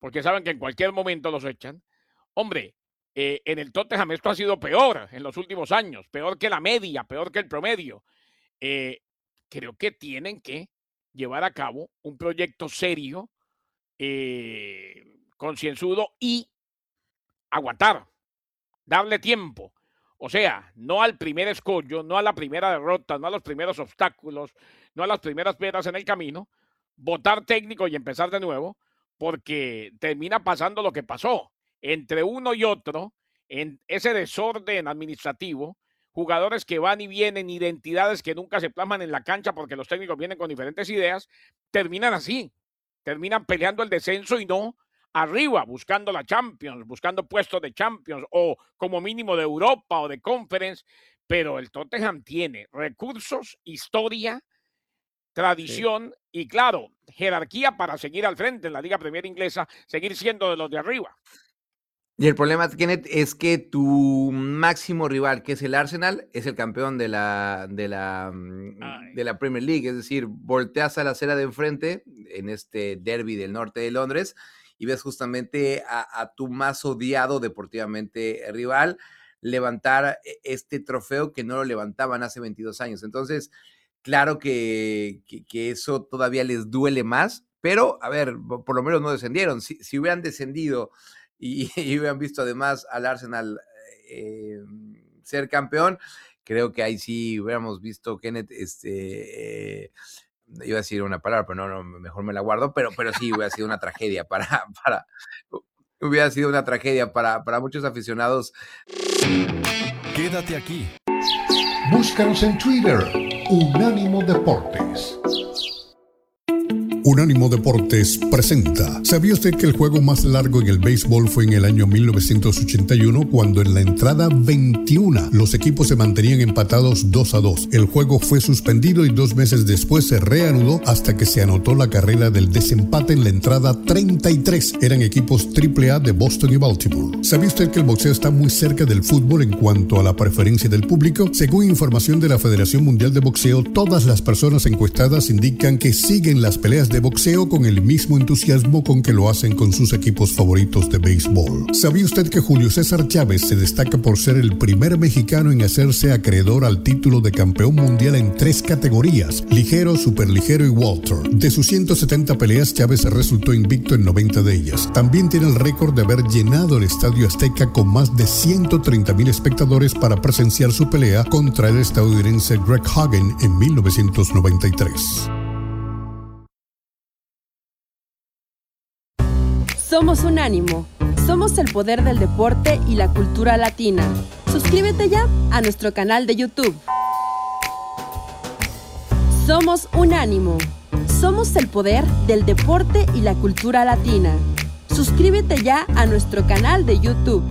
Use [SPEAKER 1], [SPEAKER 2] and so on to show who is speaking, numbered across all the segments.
[SPEAKER 1] porque saben que en cualquier momento los echan. Hombre, en el Tottenham esto ha sido peor en los últimos años, peor que la media, peor que el promedio. Creo que tienen que llevar a cabo un proyecto serio, concienzudo y aguantar, darle tiempo. O sea, no al primer escollo, no a la primera derrota, no a los primeros obstáculos, no a las primeras piedras en el camino, votar técnico y empezar de nuevo, porque termina pasando lo que pasó. Entre uno y otro, en ese desorden administrativo, jugadores que van y vienen, identidades que nunca se plasman en la cancha porque los técnicos vienen con diferentes ideas, terminan así, terminan peleando el descenso y no arriba, buscando la Champions, buscando puestos de Champions o como mínimo de Europa o de Conference, pero el Tottenham tiene recursos, historia, tradición y, claro, jerarquía para seguir al frente en la Liga Premier Inglesa, seguir siendo de los de arriba.
[SPEAKER 2] Y el problema, Kenneth, es que tu máximo rival, que es el Arsenal, es el campeón de la Premier League. Es decir, volteas a la acera de enfrente en este derbi del norte de Londres y ves justamente a tu más odiado deportivamente rival levantar este trofeo que no lo levantaban hace 22 años. Entonces, claro que eso todavía les duele más, pero, a ver, por lo menos no descendieron. Si hubieran descendido y hubieran visto además al Arsenal ser campeón, creo que ahí sí hubiéramos visto, Kenneth, iba a decir una palabra, pero no, mejor me la guardo, pero sí hubiera sido una tragedia hubiera sido una tragedia para muchos aficionados.
[SPEAKER 3] Quédate aquí.
[SPEAKER 4] Búscanos en Twitter, Unánimo Deportes.
[SPEAKER 5] Unánimo Deportes presenta. ¿Sabía usted que el juego más largo en el béisbol fue en el año 1981, cuando en la entrada 21 los equipos se mantenían empatados 2-2? El juego fue suspendido y 2 meses después se reanudó hasta que se anotó la carrera del desempate en la entrada 33. Eran equipos AAA de Boston y Baltimore. ¿Sabía usted que el boxeo está muy cerca del fútbol en cuanto a la preferencia del público? Según información de la Federación Mundial de Boxeo, todas las personas encuestadas indican que siguen las peleas de boxeo con el mismo entusiasmo con que lo hacen con sus equipos favoritos de béisbol. ¿Sabía usted que Julio César Chávez se destaca por ser el primer mexicano en hacerse acreedor al título de campeón mundial en 3 categorías: ligero, superligero y welter? De sus 170 peleas, Chávez resultó invicto en 90 de ellas. También tiene el récord de haber llenado el Estadio Azteca con más de 130,000 espectadores para presenciar su pelea contra el estadounidense Greg Hagen en 1993.
[SPEAKER 6] Somos Unánimo. Somos el poder del deporte y la cultura latina. Suscríbete ya a nuestro canal de YouTube. Somos Unánimo. Somos el poder del deporte y la cultura latina. Suscríbete ya a nuestro canal de YouTube.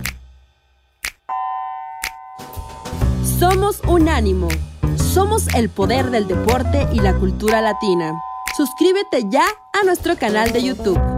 [SPEAKER 6] Somos Unánimo. Somos el poder del deporte y la cultura latina. Suscríbete ya a nuestro canal de YouTube.